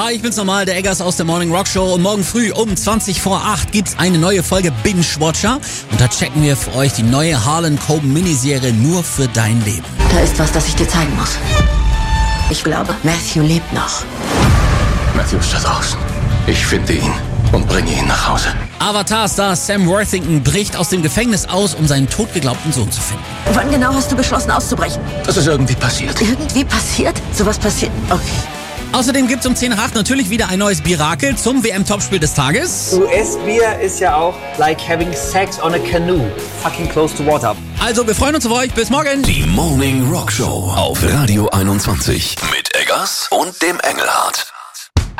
Hi, ich bin's nochmal, der Eggers aus der Morning Rock Show. Und morgen früh um 20 vor 8 gibt's eine neue Folge Binge Watcher. Und da checken wir für euch die neue Harlan Coben Miniserie Nur für dein Leben. Da ist was, das ich dir zeigen muss. Ich glaube, Matthew lebt noch. Matthew ist da draußen. Ich finde ihn und bringe ihn nach Hause. Avatar-Star Sam Worthington bricht aus dem Gefängnis aus, um seinen totgeglaubten Sohn zu finden. Wann genau hast du beschlossen auszubrechen? Das ist irgendwie passiert. Irgendwie passiert? Sowas passiert? Okay. Außerdem gibt's um 10 nach 8 natürlich wieder ein neues Birakel zum WM-Topspiel des Tages. US-Bier ist ja auch like having sex on a canoe. Fucking close to water. Also, wir freuen uns auf euch. Bis morgen. Die Morning Rock Show auf Radio 21 mit Eggers und dem Engelhardt.